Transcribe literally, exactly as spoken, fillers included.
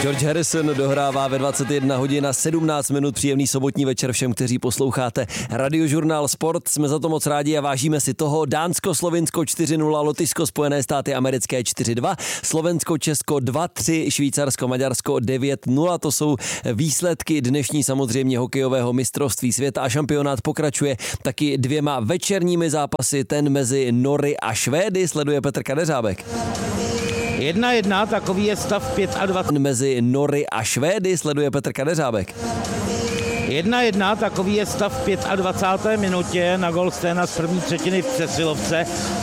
George Harrison dohrává ve dvacet jedna hodin a sedmnáct minut. Příjemný sobotní večer všem, kteří posloucháte Radiožurnál Sport. Jsme za to moc rádi a vážíme si toho. Dánsko, Slovinsko čtyři nula, Lotyšsko, Spojené státy americké čtyři dva, Slovensko, Česko dva tři, Švýcarsko, Maďarsko devět nula. To jsou výsledky dnešní samozřejmě hokejového mistrovství světa a šampionát pokračuje taky dvěma večerními zápasy. Ten mezi Nory a Švédy sleduje Petr Kadeřábek. Jedna jedna, takový je stav dvacet pět. Mezi Nory a Švédy sleduje Petr Kadeřábek. Jedna jedna, takový je stav v dvacáté páté minutě na gol Sténa z první třetiny v přesilovce.